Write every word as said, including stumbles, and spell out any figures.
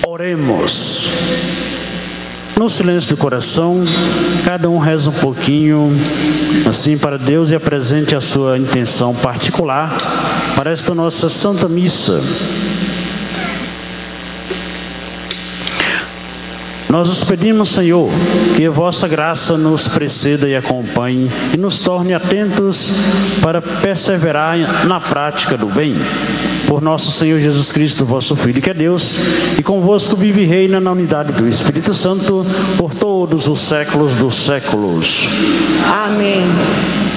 Oremos. No silêncio do coração, cada um reza um pouquinho, assim para Deus, e apresente a sua intenção particular para esta nossa Santa Missa. Nós os pedimos, Senhor, que a vossa graça nos preceda e acompanhe e nos torne atentos para perseverar na prática do bem. Por nosso Senhor Jesus Cristo, vosso Filho, que é Deus, e convosco vive e reina na unidade do Espírito Santo, por todos os séculos dos séculos. Amém.